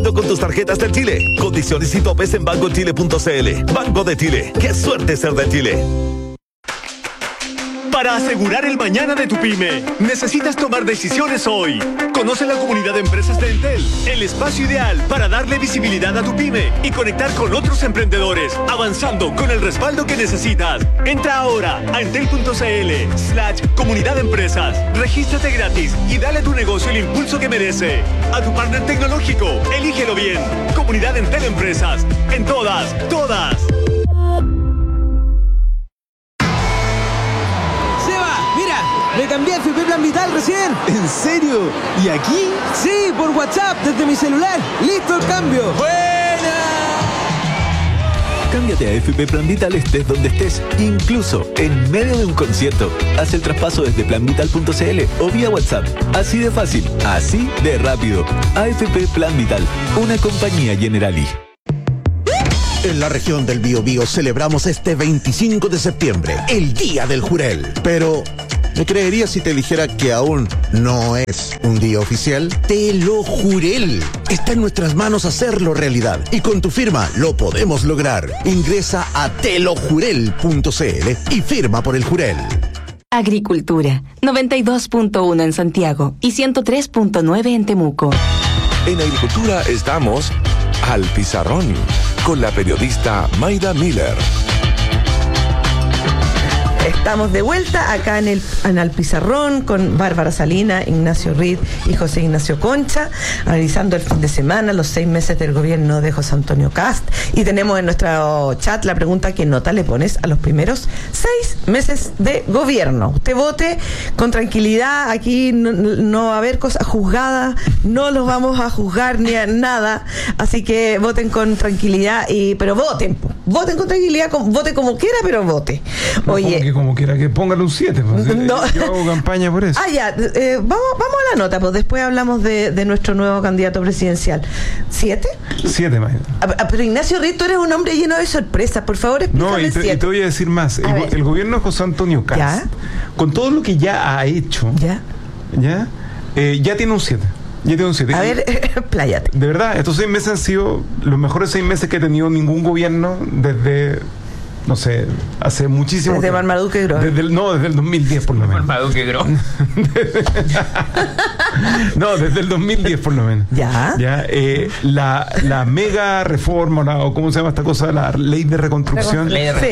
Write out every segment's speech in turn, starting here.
pagando con tus tarjetas del Chile. Condiciones y topes en bancochile.cl. Banco de Chile. ¡Qué suerte ser de Chile! Para asegurar el mañana de tu pyme, necesitas tomar decisiones hoy. Conoce la comunidad de empresas de Entel, el espacio ideal para darle visibilidad a tu pyme y conectar con otros emprendedores, avanzando con el respaldo que necesitas. Entra ahora a entel.cl/comunidad de empresas, regístrate gratis y dale a tu negocio el impulso que merece. A tu partner tecnológico, elígelo bien. Comunidad Entel Empresas, en todas. Me cambié a FP Plan Vital recién. ¿En serio? ¿Y aquí? Sí, por WhatsApp, desde mi celular. ¡Listo el cambio! ¡Buena! Cámbiate a FP Plan Vital estés donde estés, incluso en medio de un concierto. Haz el traspaso desde planvital.cl o vía WhatsApp. Así de fácil, así de rápido. AFP Plan Vital, una compañía Generali. En la región del Biobío celebramos este 25 de septiembre, el Día del Jurel. Pero, ¿me creerías si te dijera que aún no es un día oficial? ¡Te lo jurel! Está en nuestras manos hacerlo realidad. Y con tu firma lo podemos lograr. Ingresa a telojurel.cl y firma por el Jurel. Agricultura, 92.1 en Santiago y 103.9 en Temuco. En Agricultura estamos al pizarrón con la periodista Mayda Miller. Estamos de vuelta acá en el Pizarrón con Bárbara Salina, Ignacio Reed y José Ignacio Concha, analizando el fin de semana, los 6 meses del gobierno de José Antonio Kast. Y tenemos en nuestro chat la pregunta: ¿qué nota le pones a los primeros 6 meses de gobierno? Usted vote con tranquilidad, aquí no va a haber cosas juzgadas, no los vamos a juzgar ni a nada, así que voten con tranquilidad, pero voten con tranquilidad, vote como quiera, pero vote. Oye, como quiera, que póngale un 7. Pues, no. Yo hago campaña por eso. Vamos a la nota, pues después hablamos de nuestro nuevo candidato presidencial. ¿7? 7, Mayda. Pero Ignacio Reed, tú eres un hombre lleno de sorpresas, por favor explícame. No, y te voy a decir más. El gobierno de José Antonio Kast, con todo lo que ya ha hecho, ya tiene un 7. Ya tengo un 7. A ver, pláyate. De verdad, estos 6 meses han sido los mejores 6 meses que ha tenido ningún gobierno desde, no sé, hace muchísimo tiempo. Desde Marmaduke Gros. Desde el 2010 por lo menos. Marmaduke Gros. No, desde el 2010 por lo menos. Ya. La mega reforma, o cómo se llama esta cosa, la ley de reconstrucción,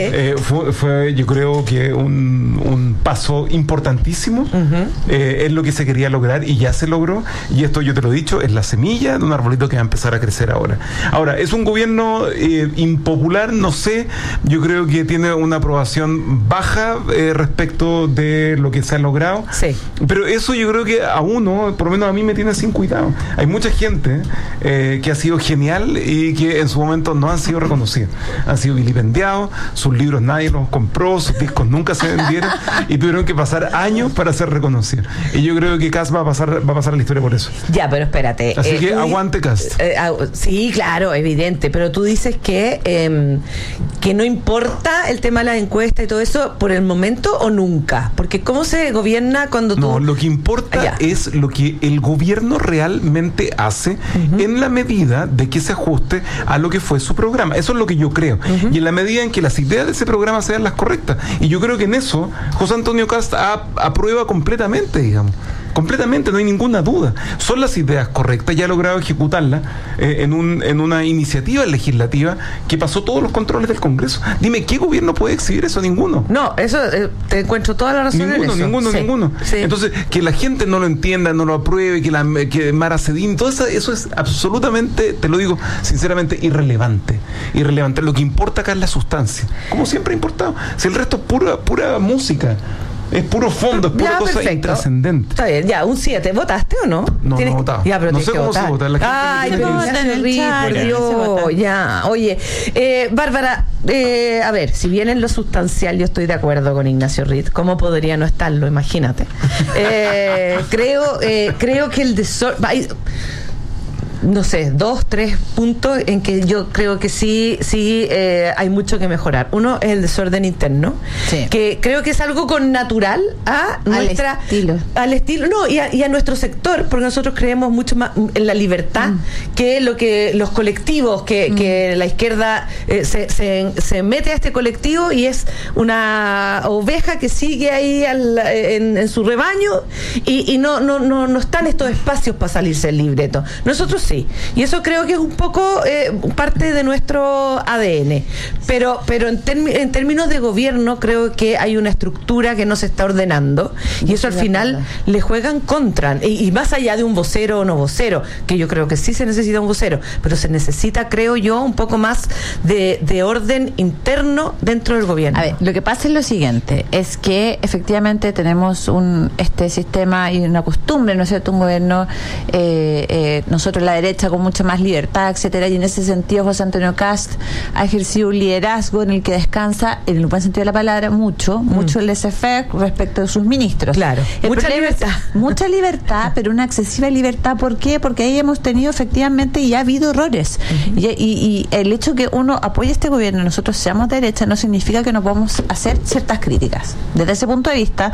fue yo creo que un paso importantísimo. Es lo que se quería lograr y ya se logró. Y esto, yo te lo he dicho, es la semilla de un arbolito que va a empezar a crecer ahora. Ahora, es un gobierno impopular, no sé. Yo creo que tiene una aprobación baja respecto de lo que se ha logrado. Sí. Pero eso yo creo que a uno, por lo menos a mí, me tiene sin cuidado. Hay mucha gente que ha sido genial y que en su momento no han sido reconocidos. Han sido vilipendiados, sus libros nadie los compró, sus discos nunca se vendieron y tuvieron que pasar años para ser reconocidos. Y yo creo que Kast va a pasar a la historia por eso. Ya, pero espérate. Así que aguante Kast. Sí, claro, evidente. Pero tú dices que no importa el tema de las encuestas y todo eso por el momento o nunca. Porque ¿cómo se gobierna cuando tú...? No, lo que importa es lo que el gobierno realmente hace en la medida de que se ajuste a lo que fue su programa. Eso es lo que yo creo. Y en la medida en que las ideas de ese programa sean las correctas. Y yo creo que en eso José Antonio Kast aprueba completamente, digamos. Completamente, no hay ninguna duda. Son las ideas correctas, ya ha logrado ejecutarlas en una iniciativa legislativa que pasó todos los controles del Congreso. Dime, ¿qué gobierno puede exhibir eso? Ninguno. No, eso te encuentro toda la razón en eso. Ninguno. Sí. Entonces, que la gente no lo entienda, no lo apruebe, que Mara Cedín, todo eso es absolutamente, te lo digo sinceramente, irrelevante. Lo que importa acá es la sustancia, como siempre ha importado. Si el resto es pura música. Es puro fondo, es pura cosa intrascendente. Está bien, ya, un 7. ¿Votaste o no? No, no he votado. Ya, pero no sé cómo se vota. Ay, pero por Dios. Ya, oye, Bárbara, a ver, si bien en lo sustancial yo estoy de acuerdo con Ignacio Reed, ¿cómo podría no estarlo? Imagínate. Creo que el desorden... no sé, 2, 3 puntos en que yo creo que sí hay mucho que mejorar. Uno es el desorden interno, que creo que es algo connatural a nuestra... Al estilo. No, y a nuestro sector, porque nosotros creemos mucho más en la libertad que lo que los colectivos, que la izquierda se mete a este colectivo y es una oveja que sigue ahí en su rebaño y no están estos espacios para salirse del libreto. Nosotros sí, y eso creo que es un poco parte de nuestro ADN, pero en términos de gobierno creo que hay una estructura que no se está ordenando y eso al final le juegan contra, y más allá de un vocero o no vocero, que yo creo que sí se necesita un vocero, pero se necesita, creo yo, un poco más de orden interno dentro del gobierno. A ver, lo que pasa es lo siguiente, es que efectivamente tenemos este sistema y una costumbre, ¿no es cierto?, un gobierno, nosotros la derecha con mucha más libertad, etcétera, y en ese sentido José Antonio Cast ha ejercido un liderazgo en el que descansa, en el buen sentido de la palabra, mucho el laissez-faire respecto de sus ministros. Claro, mucha libertad, pero una excesiva libertad. ¿Por qué? Porque ahí hemos tenido efectivamente y ha habido errores. Y el hecho que uno apoye este gobierno, nosotros seamos derecha, no significa que no podamos hacer ciertas críticas. Desde ese punto de vista,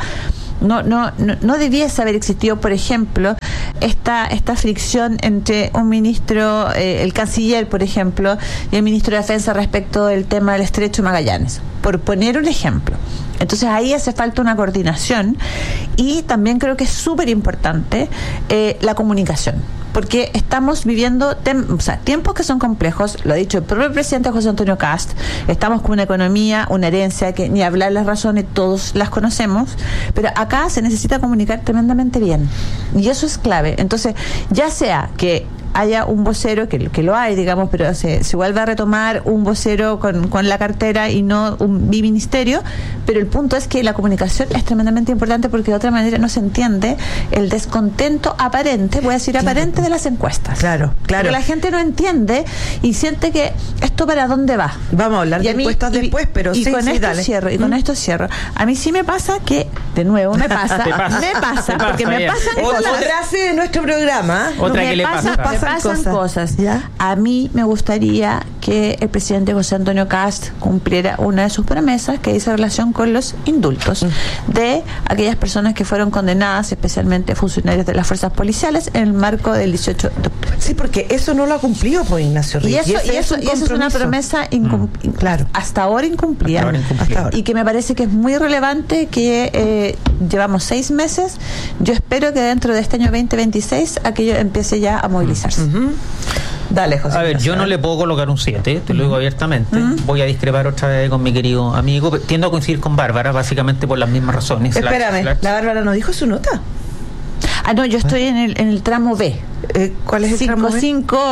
no debiese haber existido, por ejemplo, esta fricción entre un ministro, el canciller, por ejemplo, y el ministro de Defensa respecto del tema del Estrecho de Magallanes, por poner un ejemplo. Entonces ahí hace falta una coordinación y también creo que es súper importante la comunicación, porque estamos viviendo tiempos que son complejos, lo ha dicho el propio presidente José Antonio Cast, estamos con una economía, una herencia que ni hablar las razones, todos las conocemos, pero acá se necesita comunicar tremendamente bien y eso es clave. Entonces, ya sea que haya un vocero, que lo hay, digamos, pero se vuelve a retomar un vocero con la cartera y no un biministerio, pero el punto es que la comunicación es tremendamente importante porque de otra manera no se entiende el descontento aparente, voy a decir aparente, de las encuestas. Claro. Porque la gente no entiende y siente que esto para dónde va. Vamos a hablar de encuestas después, pero con esto cierro. A mí sí me pasa que, de nuevo, me pasa, porque me pasan cosas. Otra frase de nuestro programa. Otra que le pasa. Pasan cosas. ¿Ya? A mí me gustaría que el presidente José Antonio Cast cumpliera una de sus promesas que dice relación con los indultos de aquellas personas que fueron condenadas, especialmente funcionarios de las fuerzas policiales, en el marco del 18 de octubre. Sí, porque eso no lo ha cumplido por Ignacio Reyes. Y eso es una promesa hasta ahora incumplida. Y que me parece que es muy relevante que llevamos 6 meses. Yo espero que dentro de este año 2026 aquello empiece ya a movilizarse. Dale, José. A ver, yo no le puedo colocar un 7, te lo digo abiertamente. Voy a discrepar otra vez con mi querido amigo. Tiendo a coincidir con Bárbara, básicamente por las mismas razones. Espérame, la Bárbara no dijo su nota. No, yo estoy en el tramo B. ¿Cuál es el tramo B?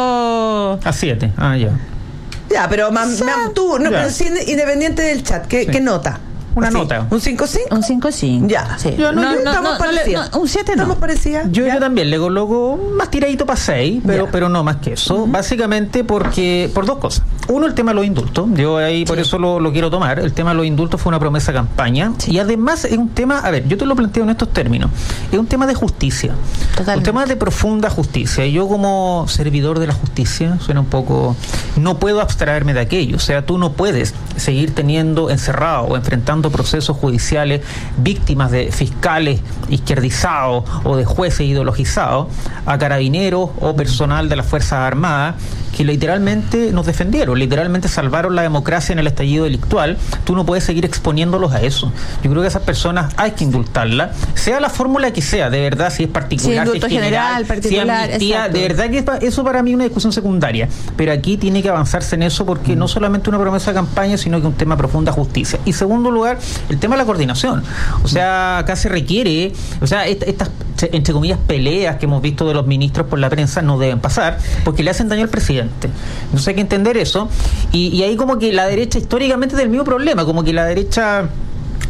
5 a 7. Ya. Ya, pero tú, pero independiente del chat, ¿qué nota? Una nota. ¿Un 5-5? Un 5-5. Ya. Sí. Estamos parecidos. Un 7 no. ¿Estamos parecidas? Yo también le coloco más tiradito para 6, pero no más que eso. Básicamente por 2 cosas. Uno, el tema de los indultos. Yo ahí por eso lo quiero tomar. El tema de los indultos fue una promesa de campaña. Y además es un tema, a ver, yo te lo planteo en estos términos. Es un tema de justicia. Totalmente. Un tema de profunda justicia. Y yo como servidor de la justicia, suena un poco... No puedo abstraerme de aquello. O sea, tú no puedes seguir teniendo encerrado o enfrentando procesos judiciales víctimas de fiscales izquierdizados o de jueces ideologizados a carabineros o personal de las Fuerzas Armadas que literalmente nos defendieron, literalmente salvaron la democracia en el estallido delictual. Tú no puedes seguir exponiéndolos a eso. Yo creo que a esas personas hay que indultarlas, sea la fórmula que sea, de verdad, si es particular, si es general, particular, si amnistía, de verdad que eso para mí es una discusión secundaria, pero aquí tiene que avanzarse en eso porque no solamente una promesa de campaña, sino que un tema de profunda justicia. Y segundo lugar, el tema de la coordinación. O sea, acá se requiere, o sea, estas entre comillas peleas que hemos visto de los ministros por la prensa no deben pasar porque le hacen daño al presidente. Entonces hay que entender eso y ahí como que la derecha históricamente es el mismo problema, como que la derecha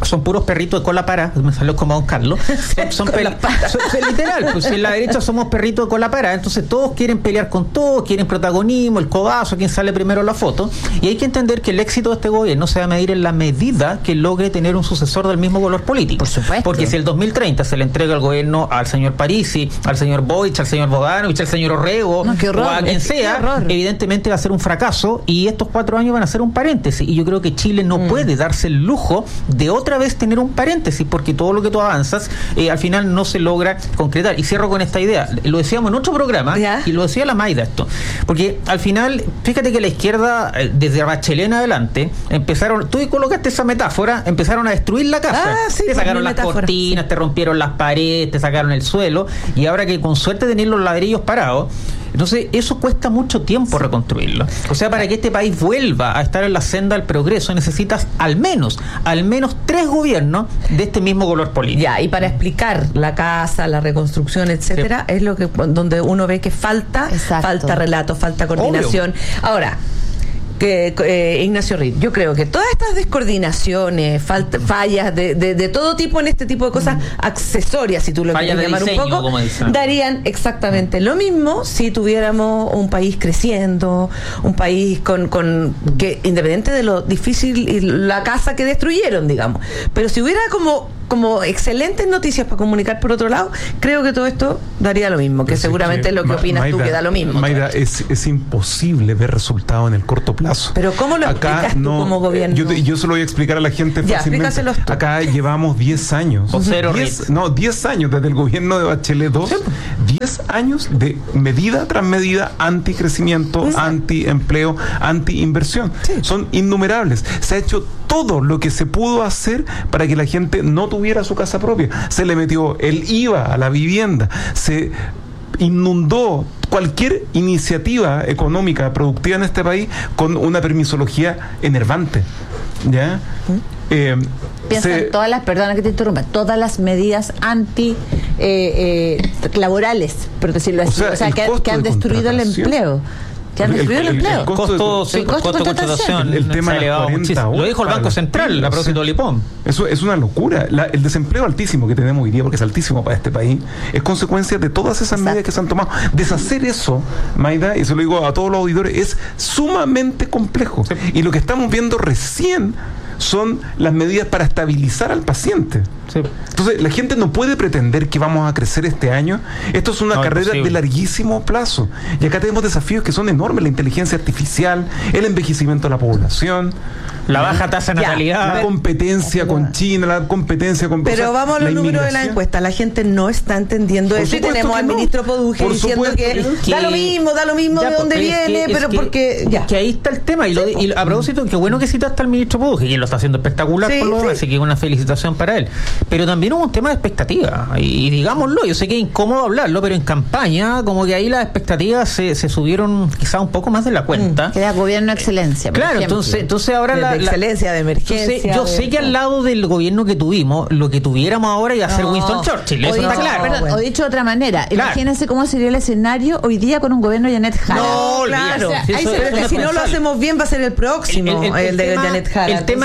son puros perritos de cola para, me salió como Don Carlos, son literal, pues en la derecha somos perritos de cola para, entonces todos quieren pelear con todos, quieren protagonismo, el codazo, quién sale primero en la foto, y hay que entender que el éxito de este gobierno se va a medir en la medida que logre tener un sucesor del mismo color político. Por supuesto. Porque si el 2030 se le entrega el gobierno al señor Parisi, al señor Boric, al señor Bogdanovich, al señor Orrego, o a quien sea, evidentemente va a ser un fracaso, y estos 4 años van a ser un paréntesis, y yo creo que Chile no puede darse el lujo de otra vez tener un paréntesis, porque todo lo que tú avanzas al final no se logra concretar. Y cierro con esta idea, lo decíamos en otro programa, y lo decía la Maida esto, porque al final, fíjate que la izquierda, desde Bachelet en adelante, empezaron, tú colocaste esa metáfora, empezaron a destruir la casa, te sacaron las cortinas, te rompieron las paredes, te sacaron el suelo, y ahora que con suerte tener los ladrillos parados, entonces eso cuesta mucho tiempo reconstruirlo. O sea, para que este país vuelva a estar en la senda del progreso necesitas al menos 3 gobiernos de este mismo color político. Ya, y para explicar la casa, la reconstrucción, etcétera, es lo que donde uno ve que falta relato, falta coordinación. Obvio. Ahora, Ignacio Reed, yo creo que todas estas descoordinaciones, fallas de todo tipo en este tipo de cosas accesorias, si tú lo quieres llamar un poco, darían exactamente lo mismo si tuviéramos un país creciendo, un país con que independiente de lo difícil y la casa que destruyeron, digamos, pero si hubiera como excelentes noticias para comunicar por otro lado, creo que todo esto daría lo mismo, que seguramente es lo que opinas Maida, tú, que da lo mismo. Maida, es imposible ver resultados en el corto plazo. Pero ¿cómo lo explicas tú como gobierno? Yo se lo voy a explicar a la gente fácilmente. Acá llevamos 10 años. 10 años desde el gobierno de Bachelet 2. 10 años de medida tras medida anticrecimiento, antiempleo, antiinversión. Son innumerables. Se ha hecho todo lo que se pudo hacer para que la gente no tuviera su casa propia. Se le metió el IVA a la vivienda, se inundó cualquier iniciativa económica productiva en este país con una permisología enervante, ¿ya? Piensa en todas las, perdona que te interrumpa, todas las medidas laborales, por decirlo así, o sea que han destruido el empleo. Que han destruido el empleo. El costo de contratación. El tema de las 40 horas. Lo dijo el Banco Central a propósito de Lipón. Eso es una locura. El desempleo altísimo que tenemos hoy día, porque es altísimo para este país, es consecuencia de todas esas medidas que se han tomado. Deshacer eso, Maida, y se lo digo a todos los auditores, es sumamente complejo. Sí. Y lo que estamos viendo recién son las medidas para estabilizar al paciente. Sí. Entonces, la gente no puede pretender que vamos a crecer este año. Esto es una carrera de larguísimo plazo. Y acá tenemos desafíos que son enormes: la inteligencia artificial, el envejecimiento de la población, la baja tasa de natalidad, la competencia con China, la competencia con... Pero vamos a los números de la encuesta. La gente no está entendiendo eso. Y tenemos al ministro Poduje diciendo que da lo mismo de dónde viene, pero porque... Que ahí está el tema. Y a propósito, qué bueno que citaste al ministro Poduje, que lo está haciendo espectacular por lo demás, así que una felicitación para él. Pero también hubo un tema de expectativa, y digámoslo, yo sé que es incómodo hablarlo, pero en campaña como que ahí las expectativas se subieron quizá un poco más de la cuenta. Que era gobierno de excelencia, por ejemplo. Entonces ahora de excelencia, de emergencia. Yo sé que al lado del gobierno que tuvimos, lo que tuviéramos ahora iba a ser Winston Churchill, eso está claro. Perdón, o dicho de otra manera, imagínense cómo sería el escenario hoy día con un gobierno de Janet Jara. No, claro. Si no lo hacemos bien va a ser el próximo, el de Janet Jara. El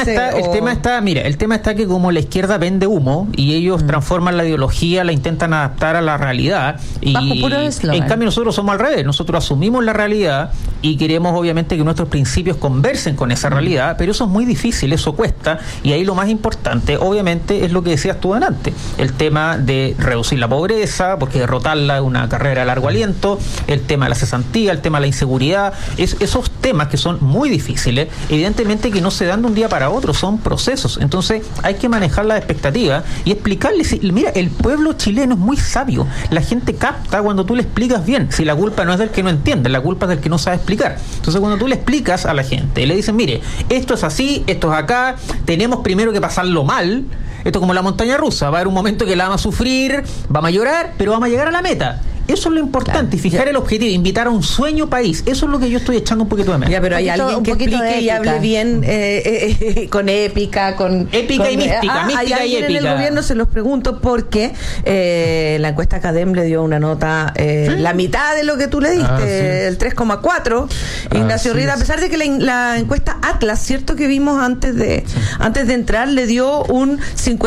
tema está que como la izquierda vende humo y ellos transforman la ideología, la intentan adaptar a la realidad, y en cambio nosotros somos al revés. Nosotros asumimos la realidad y queremos obviamente que nuestros principios conversen con esa realidad, pero eso es muy difícil, eso cuesta, y ahí lo más importante obviamente es lo que decías tú antes, el tema de reducir la pobreza, porque derrotarla es una carrera de largo aliento, el tema de la cesantía, el tema de la inseguridad, esos temas que son muy difíciles, evidentemente que no se dan de un día para otro, son procesos. Entonces hay que manejar las expectativas y explicarles. Mira, el pueblo chileno es muy sabio, la gente capta cuando tú le explicas bien. Si la culpa no es del que no entiende, la culpa es del que no sabe explicar. Entonces cuando tú le explicas a la gente y le dicen, mire, esto es así, esto es acá, tenemos primero que pasarlo mal, esto es como la montaña rusa, va a haber un momento que la vamos a sufrir, vamos a llorar, pero vamos a llegar a la meta. Eso es lo importante, y fijar el objetivo, invitar a un sueño país. Eso es lo que yo estoy echando un poquito de menos. Ya, pero hay alguien que explique y hable bien con épica, épica y mística, mística hay alguien y épica. En el gobierno, se los pregunto, porque la encuesta Cadem le dio una nota la mitad de lo que tú le diste, el 3,4. Ignacio Rida, a pesar de que la encuesta Atlas, cierto que vimos antes de entrar, le dio un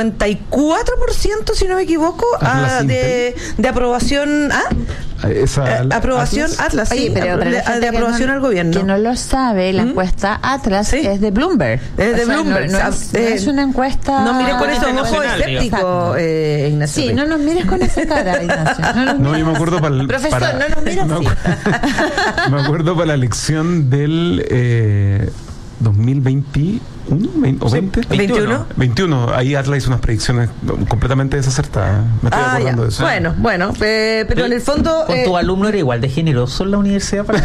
54%, si no me equivoco, de aprobación. Aprobación Atlas, Oye, pero de aprobación al gobierno. Que no lo sabe, la encuesta Atlas es de Bloomberg. Es de Bloomberg. No es una encuesta. No mires con esos ojos escépticos, Ignacio. Sí, no nos mires con esa cara, Ignacio. No, yo me acuerdo Profesor, no nos mires así. Me acuerdo para la elección del 2021 o 20? 21. Ahí Atlas hizo unas predicciones completamente desacertadas. Me estoy acordando de eso. Bueno, pero en el fondo. Con tu alumno era igual de generoso en la universidad para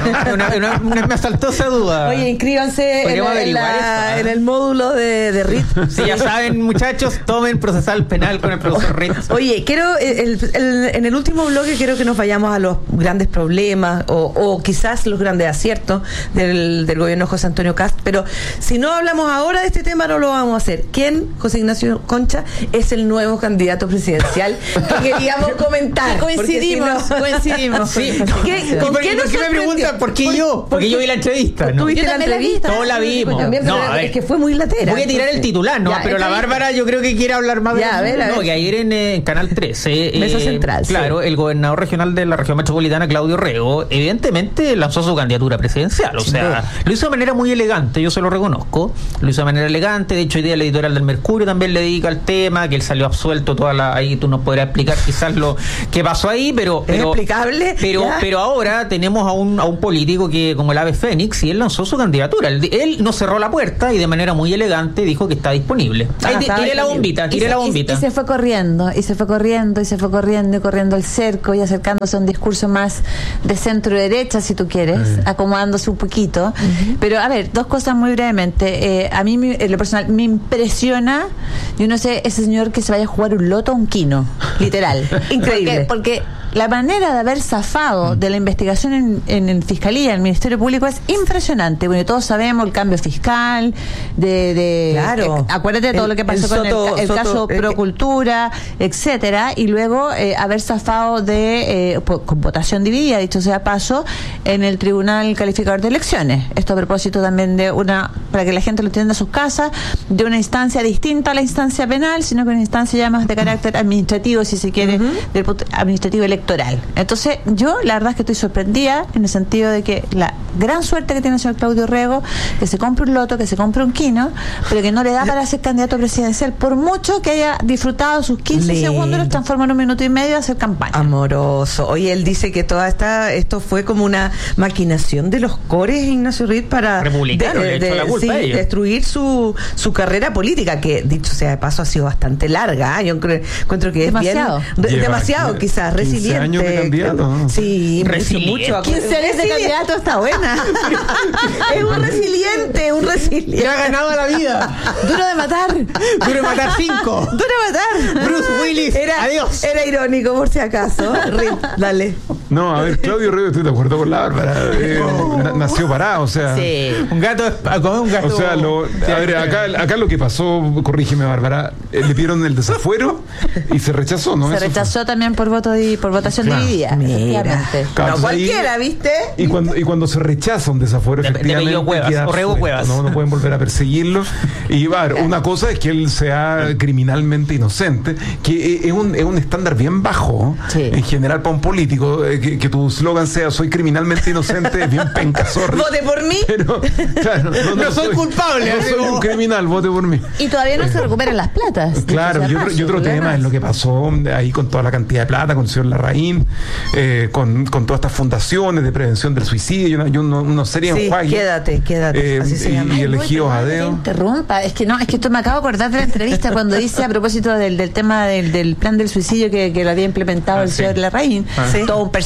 me asaltó esa duda. Oye, inscríbanse en el módulo de RIT. Si ya saben, muchachos, tomen procesal penal con el profesor RIT. Oye, quiero en el último bloque quiero que nos vayamos a los grandes problemas o quizás los grandes aciertos del gobierno de José Antonio Kast, pero si no hablamos ahora de este tema, no lo vamos a hacer. ¿Quién, José Ignacio Concha, es el nuevo candidato presidencial que queríamos comentar? Coincidimos. Sí. ¿Con qué nos me preguntan por qué yo? Porque yo vi la entrevista. ¿Tú viste la entrevista? Todos la vimos. Es que fue muy latera. Voy a tirar el titular, pero la Bárbara yo creo que quiere hablar más de eso. Que ayer en Canal 13 Mesa Central, claro, el gobernador regional de la región metropolitana, Claudio Rego, evidentemente lanzó su candidatura presidencial. O sea, lo hizo de manera muy elegante, yo se lo reconozco. Lo hizo de manera elegante. De hecho, hoy día el editorial del Mercurio también le dedica al tema, que él salió absuelto ahí tú nos podrás explicar quizás lo que pasó ahí, pero ¿es explicable? Pero ahora tenemos a un político que, como el ave fénix, y él lanzó su candidatura. Él no cerró la puerta y de manera muy elegante dijo que está disponible. Tire la bombita. Y se fue corriendo el cerco y acercándose a un discurso más de centro derecha, si tú quieres, acomodándose un poquito. Pero a ver, dos cosas muy brevemente. A mí, en lo personal, me impresiona, yo no sé, ese señor que se vaya a jugar un loto a un quino, literal. Increíble. Porque la manera de haber zafado de la investigación en Fiscalía, en el Ministerio Público, es impresionante. Bueno, todos sabemos el cambio fiscal, claro. Acuérdate de todo lo que pasó con el caso Procultura, etcétera, y luego haber zafado con votación dividida, dicho sea paso, en el Tribunal Calificador de Elecciones. Esto a propósito también para que la gente lo entienda a sus casas, de una instancia distinta a la instancia penal, sino que una instancia ya más de carácter administrativo, si se quiere, del administrativo electoral. Entonces, yo la verdad es que estoy sorprendida en el sentido de que la gran suerte que tiene el señor Claudio Rego, que se compre un loto, que se compre un quino, pero que no le da para ser candidato presidencial, por mucho que haya disfrutado sus 15 segundos, los transforma en un minuto y medio a hacer campaña. Amoroso. Oye, él dice que esto fue como una maquinación de los cores, Ignacio Reed, para destruir su carrera política, que dicho sea de paso ha sido bastante larga. Yo encuentro que es demasiado quizás resiliente. 15 años de candidato. Sí, mucho. 15 años de candidato está buena. Es un resiliente. Que ha ganado la vida. Duro de matar 5. Duro de matar. Bruce Willis. Adiós. Era irónico, por si acaso. Dale. No, a ver, Claudio Rego, estoy de acuerdo con la Bárbara. Nació parado, o sea. Sí. Un gato. O sea, a ver, acá lo que pasó, corrígeme, Bárbara, le pidieron el desafuero y se rechazó, ¿no? Se rechazó también por votación dividida. Mira. Claro, no cualquiera, ¿viste? Y cuando se rechaza un desafuero, efectivamente. Cuevas. No pueden volver a perseguirlo. Y una cosa es que él sea criminalmente inocente, que es un estándar bien bajo, en general, para un político. Que tu slogan sea soy criminalmente inocente, es bien penca, sorry. Vote por mí. Pero, claro, no soy culpable. No soy un criminal, vote por mí. Y todavía no se recuperan las platas. Claro, y otro tema es lo que pasó ahí con toda la cantidad de plata, con el señor Larraín, con todas estas fundaciones de prevención del suicidio, una serie de enjuagues. Quédate. Así se llama. Y elegidos a dedo. Interrumpa, es que esto me acabo de acordar de la entrevista cuando dice a propósito del tema del plan del suicidio que lo había implementado el señor Larraín. Todo un personaje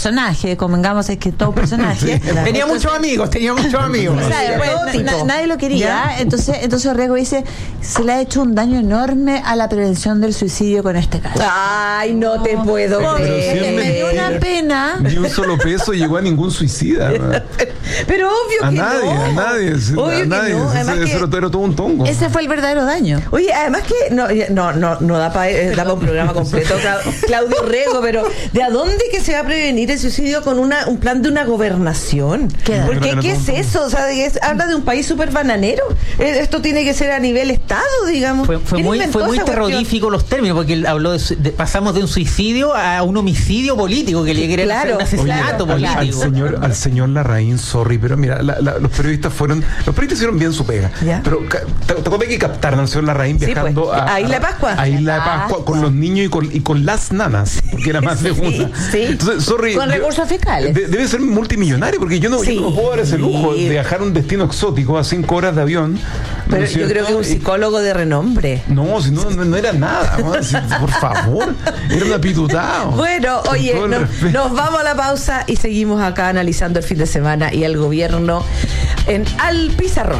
personaje, convengamos es que todo personaje. Sí. Tenía muchos amigos. O sea, nadie lo quería. Entonces Orrego dice, se le ha hecho un daño enorme a la prevención del suicidio con este caso. Ay, no te puedo creer. Me dio una pena. Ni un solo peso llegó a ningún suicida. Pero obvio que a nadie. No. Eso era todo un tongo. Ese fue el verdadero daño. Oye, además que no da para un programa completo, Claudio Orrego, pero ¿de a dónde que se va a prevenir el suicidio con un plan de una gobernación? Porque ¿qué es eso? O sea, habla de un país súper bananero. Esto tiene que ser a nivel Estado, digamos. Fue muy terrorífico los términos, porque él habló pasamos de un suicidio a un homicidio político, que le quería hacer un asesinato político. Al señor Larraín, sorry, pero mira, los periodistas hicieron bien su pega. ¿Ya? Pero te que captaron al señor Larraín viajando a Isla de Pascua. A Isla de Pascua con los niños y con las nanas, porque era más de una. Entonces, sorry. Con recursos fiscales. Debe ser multimillonario, porque yo no puedo dar ese lujo de viajar a un destino exótico a 5 horas de avión. Pero yo creo que un psicólogo de renombre. No, si no era nada. Por favor, era un apitutado. Bueno, oye, nos vamos a la pausa y seguimos acá analizando el fin de semana y el gobierno en Al Pizarrón.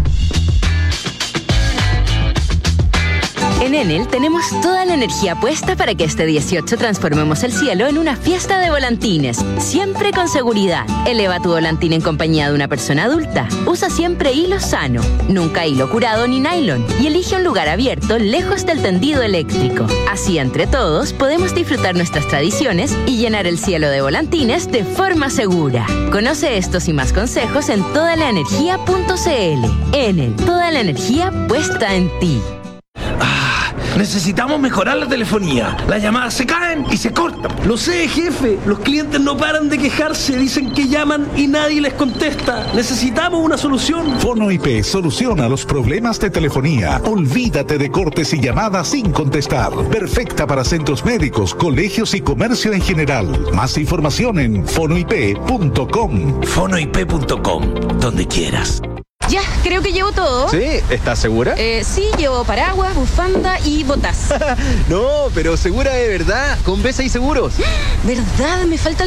En Enel tenemos toda la energía puesta para que este 18 transformemos el cielo en una fiesta de volantines, siempre con seguridad. Eleva tu volantín en compañía de una persona adulta. Usa siempre hilo sano, nunca hilo curado ni nylon, y elige un lugar abierto lejos del tendido eléctrico. Así, entre todos, podemos disfrutar nuestras tradiciones y llenar el cielo de volantines de forma segura. Conoce estos y más consejos en todalaenergia.cl. Enel, toda la energía puesta en ti. Necesitamos mejorar la telefonía. Las llamadas se caen y se cortan. Lo sé, jefe. Los clientes no paran de quejarse. Dicen que llaman y nadie les contesta. Necesitamos una solución. Fono IP soluciona los problemas de telefonía. Olvídate de cortes y llamadas sin contestar. Perfecta para centros médicos, colegios y comercio en general. Más información en fonoip.com. Fonoip.com, donde quieras. Ya, creo que llevo todo. ¿Sí? ¿Estás segura? Sí, llevo paraguas, bufanda y botas. No, pero segura de verdad, con Besa y Seguros. ¿Verdad? Me falta